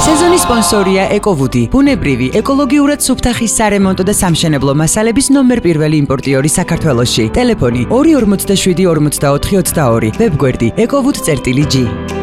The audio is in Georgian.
სეზონის სპონსორია ეკოვუდი, ბუნებრივი, ეკოლოგიურად სუფთა ხის სარემონტო და სამშენებლო მასალების ნომერ პირველი იმპორტიორი საქართველოში. ტელეფონი 247 44 22, ვებგვერდი ekovud.g.